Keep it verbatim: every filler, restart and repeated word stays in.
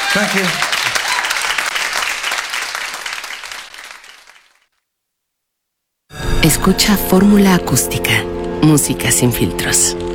Thank you. Escucha Fórmula Acústica, música sin filtros.